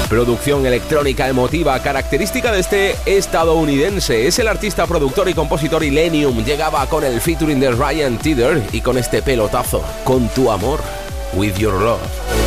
Producción electrónica emotiva característica de este estadounidense. Es el artista, productor y compositor Illenium. Llegaba con el featuring de Ryan Tedder y con este pelotazo, Con tu amor, With Your Love.